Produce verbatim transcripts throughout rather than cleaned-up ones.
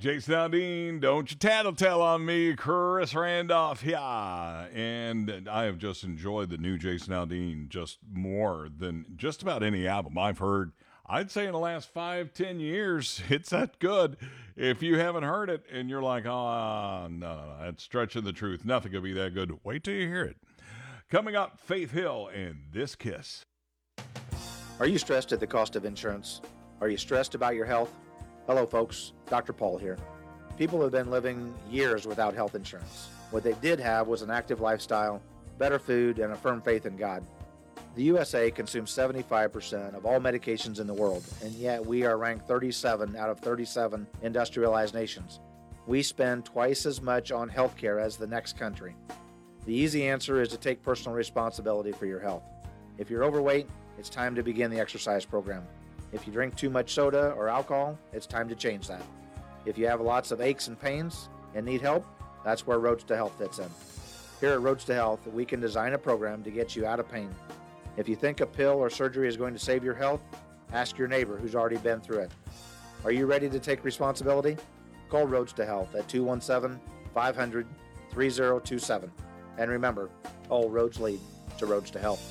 Jason Aldean, don't you tattletale on me, Chris Randolph. Yeah, and I have just enjoyed the new Jason Aldean just more than just about any album I've heard. I'd say in the last five, ten years, it's that good. If you haven't heard it and you're like, oh, no, no, no, that's stretching the truth. Nothing could be that good. Wait till you hear it. Coming up, Faith Hill and This Kiss. Are you stressed at the cost of insurance? Are you stressed about your health? Hello, folks. Doctor Paul here. People have been living years without health insurance. What they did have was an active lifestyle, better food, and a firm faith in God. The U S A consumes seventy-five percent of all medications in the world, and yet we are ranked thirty-seven out of thirty-seven industrialized nations. We spend twice as much on healthcare as the next country. The easy answer is to take personal responsibility for your health. If you're overweight, it's time to begin the exercise program. If you drink too much soda or alcohol, it's time to change that. If you have lots of aches and pains and need help, that's where Roads to Health fits in. Here at Roads to Health, we can design a program to get you out of pain. If you think a pill or surgery is going to save your health, ask your neighbor who's already been through it. Are you ready to take responsibility? Call Roads to Health at two one seven, five hundred, three zero two seven. And remember, all roads lead to Roads to Health.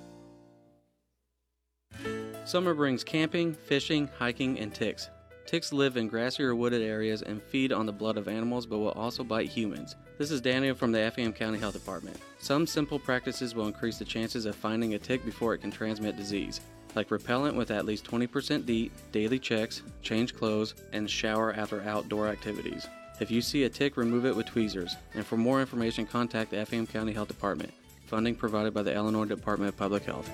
Summer brings camping, fishing, hiking, and ticks. Ticks live in grassy or wooded areas and feed on the blood of animals but will also bite humans. This is Daniel from the Effingham County Health Department. Some simple practices will increase the chances of finding a tick before it can transmit disease, like repellent with at least twenty percent DEET, daily checks, change clothes, and shower after outdoor activities. If you see a tick, remove it with tweezers. And for more information, contact the Effingham County Health Department. Funding provided by the Illinois Department of Public Health.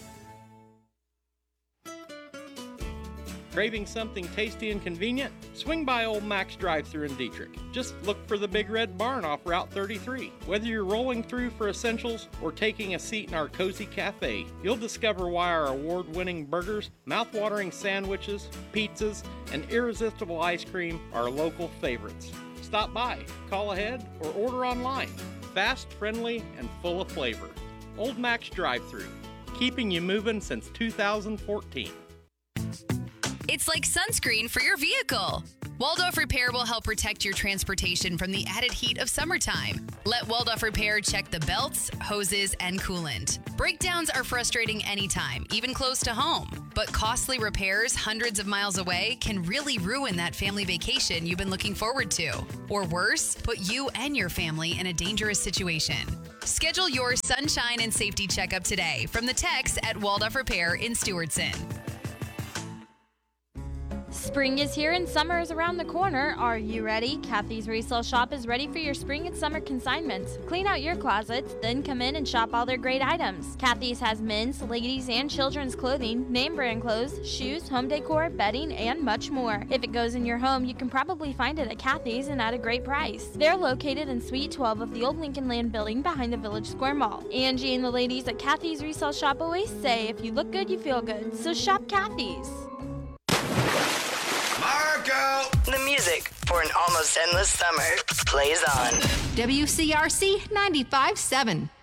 Craving something tasty and convenient? Swing by Old Mac's drive-thru in Dietrich. Just look for the Big Red Barn off Route thirty-three. Whether you're rolling through for essentials or taking a seat in our cozy cafe, you'll discover why our award-winning burgers, mouth-watering sandwiches, pizzas, and irresistible ice cream are local favorites. Stop by, call ahead, or order online. Fast, friendly, and full of flavor. Old Mac's drive-thru, keeping you moving since two thousand fourteen. It's like sunscreen for your vehicle. Waldorf Repair will help protect your transportation from the added heat of summertime. Let Waldorf Repair check the belts, hoses, and coolant. Breakdowns are frustrating anytime, even close to home. But costly repairs hundreds of miles away can really ruin that family vacation you've been looking forward to. Or worse, put you and your family in a dangerous situation. Schedule your sunshine and safety checkup today from the techs at Waldorf Repair in Stewartson. Spring is here and summer is around the corner. Are you ready? Kathy's Resale Shop is ready for your spring and summer consignments. Clean out your closets, then come in and shop all their great items. Kathy's has men's, ladies, and children's clothing, name brand clothes, shoes, home decor, bedding, and much more. If it goes in your home, you can probably find it at Kathy's and at a great price. They're located in Suite twelve of the old Lincoln Land building behind the Village Square Mall. Angie and the ladies at Kathy's Resale Shop always say, if you look good, you feel good. So shop Kathy's. Marco! The music for an almost endless summer plays on. W C R C ninety-five point seven.